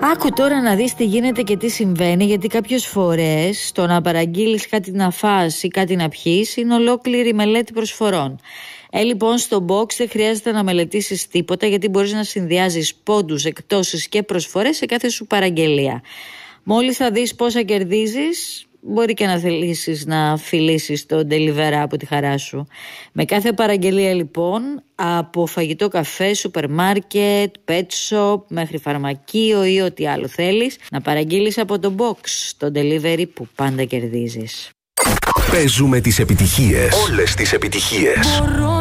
Άκου τώρα να δεις τι γίνεται και τι συμβαίνει, γιατί κάποιες φορές το να παραγγείλεις κάτι να φας ή κάτι να πιείς είναι ολόκληρη μελέτη προσφορών. Λοιπόν, στο Box δεν χρειάζεται να μελετήσεις τίποτα, γιατί μπορείς να συνδυάζεις πόντους, εκπτώσεις και προσφορές σε κάθε σου παραγγελία. Μόλις θα δεις πόσα κερδίζεις, μπορεί και να θελήσεις να φιλήσεις το delivery από τη χαρά σου. Με κάθε παραγγελία λοιπόν, από φαγητό, καφέ, σούπερ μάρκετ, pet shop μέχρι φαρμακείο ή ό,τι άλλο θέλεις, να παραγγείλεις από το Box, το delivery που πάντα κερδίζεις. Παίζουμε τις επιτυχίες, όλες τις επιτυχίες.